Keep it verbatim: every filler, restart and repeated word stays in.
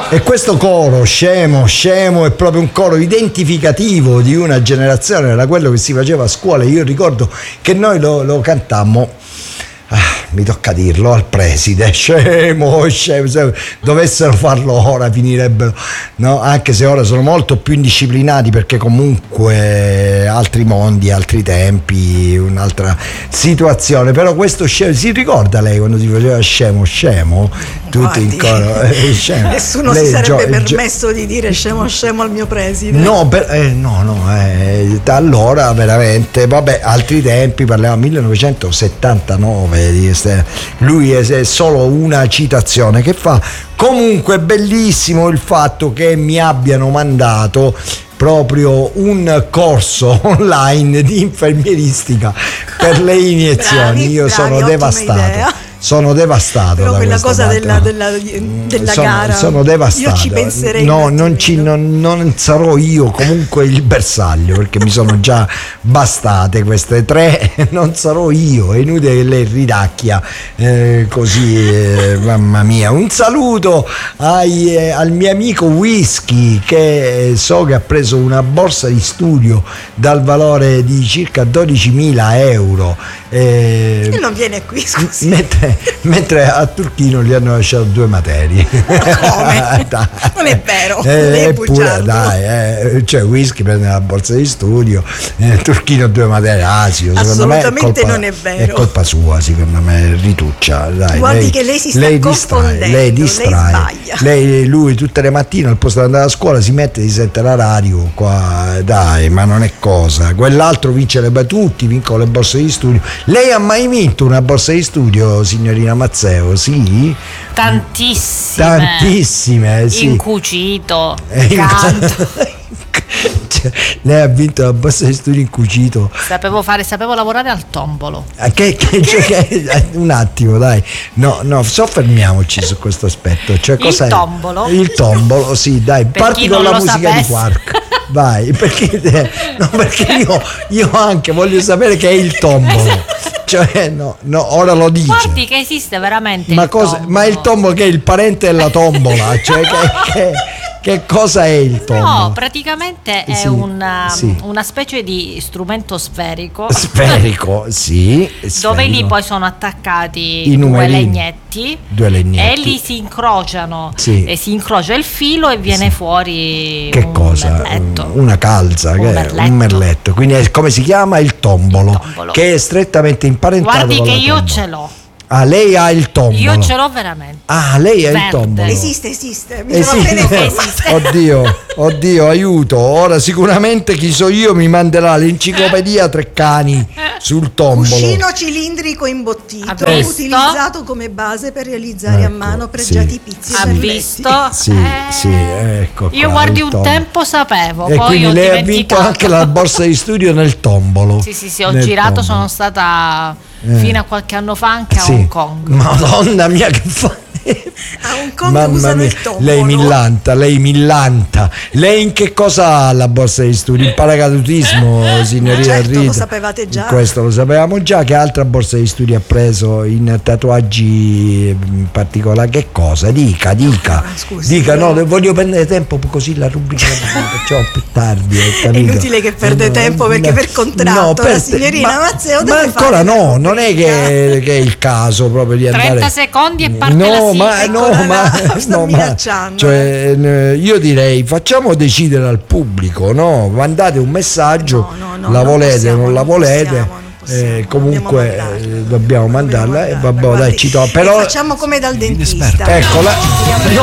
E questo coro, scemo, scemo, è proprio un coro identificativo di una generazione, era quello che si faceva a scuola. Io ricordo che noi lo, lo cantammo, ah, mi tocca dirlo, al preside, scemo, scemo, se dovessero farlo ora finirebbero, no? Anche se ora sono molto più indisciplinati, perché comunque altri mondi, altri tempi, un'altra situazione. Però questo scemo, si ricorda lei quando si faceva scemo, scemo? Tutti in coro, eh, scemo. Nessuno lei si sarebbe gio- permesso gio- di dire scemo scemo al mio preside. No, per, eh, no, no, eh, da allora veramente, vabbè, altri tempi, parliamo millenovecentosettantanove, di queste, lui è, è solo una citazione che fa. Comunque bellissimo il fatto che mi abbiano mandato proprio un corso online di infermieristica per le iniezioni. Bravi, Io bravi, sono ottima devastato. idea. Sono devastato. Però da quella questa cosa parte. della, della, della sono, gara, sono devastato. io ci penserei. No, non, ci, non, non sarò io comunque il bersaglio, perché mi sono già bastate queste tre. Non sarò io, è inutile che lei ridacchia eh, così, eh, mamma mia. Un saluto ai, eh, al mio amico Whisky, che so che ha preso una borsa di studio dal valore di circa dodicimila euro. Eh, e non viene qui, scusi. Mentre, mentre a Turchino gli hanno lasciato due materie. Come? Non è vero, eh, è pure, dai, eh, cioè Whisky prende la borsa di studio, eh, Turchino due materie. Ah, sì, secondo me è assolutamente colpa, non è vero. è colpa sua, secondo me, rituccia. Dai, Guardi lei, che lei si sta lei confondendo, distrae, lei distrae. lei sbaglia. Lei, lui tutte le mattine al posto di andare a scuola si mette e si sente la radio qua, dai, ma non è cosa. Quell'altro vince le tutti vincono le borse di studio. Lei ha mai vinto una borsa di studio, signorina Mazzeo? Sì? Tantissime. Tantissime, sì. In cucito, Eh, canto. Cioè, lei ha vinto la borsa di studio in cucito. Sapevo fare, sapevo lavorare al tombolo. Ah, Che, che, cioè, che, un attimo, dai. No, no, soffermiamoci su questo aspetto. Cioè, Il cos'è? tombolo. Il tombolo, sì, dai, Per parti chi con non la lo musica sapesse. di Quark. Vai, perché, no, perché io, io anche voglio sapere che è il tombolo. Cioè, no, no, ora lo dice. Guardi che esiste veramente Ma, il cosa, tombolo. ma il tombolo che è il parente della tombola? Cioè, che, che, che cosa è il tombolo? No, praticamente è Sì, una, sì. una specie di strumento sferico. Sferico, sì. Dove lì sferico. poi sono attaccati I due numerini. legnetti. Due legnetti. E lì si incrociano. Sì. E si incrocia il filo e viene fuori Che un cosa? merletto. Una calza, Un che è merletto. un merletto. Quindi è, come si chiama? Il tombolo, Il tombolo. che è strettamente imparentato Guardi con che la io tombola. ce l'ho. Ah, lei ha il tombolo. Io ce l'ho veramente. Ah, lei ha il Verde. tombolo. Esiste, esiste, mi Eh sono sì. appena informata. Esiste. Oddio, oddio, aiuto. Ora sicuramente chi so io mi manderà l'enciclopedia Treccani sul tombolo. Cuscino cilindrico imbottito, Ha visto? utilizzato come base per realizzare Ecco, a mano sì. pregiati pizzi e Ha merletti. visto? Sì, Eh, sì, ecco qua, Io guardi il un tombolo. tempo sapevo, E poi quindi ho lei ha vinto dimenticato. anche la borsa di studio nel tombolo. Sì, sì, sì, ho Nel girato, tombolo. sono stata Eh. fino a qualche anno fa anche a Sì. Hong Kong. Madonna mia, che fa? A Hong Kong Mamma usano mia, il tombolo. lei millanta, lei millanta. Lei in che cosa ha la borsa di studio? Il paracadutismo, signorina Certo, lo Rita? sapevate già. Questo lo sapevamo già. Che altra borsa di studio ha preso in tatuaggi in particolare? Che cosa? Dica, dica. Ah, scusi, dica, no, io- voglio prendere tempo così la rubrica la facciamo più tardi. hai È capito? inutile che perde No, tempo, perché no, per contratto no, per la te- signorina ma- Mazzeo ma deve ancora fare no, la non è che, che è il caso proprio di andare. trenta secondi e parte no, la sigla. ma, no, Eccola ma, là, sta no, ma minacciando, cioè, eh, io direi facciamo decidere al pubblico, no? Mandate un messaggio, No, no, no, la non volete o possiamo, non la non volete, possiamo, non possiamo, eh, comunque dobbiamo mandarla. eh, dobbiamo mandarla e Dobbiamo vabbè, mandarla. dai, ci to- Guardi, però e facciamo come dal dentista. ecco la-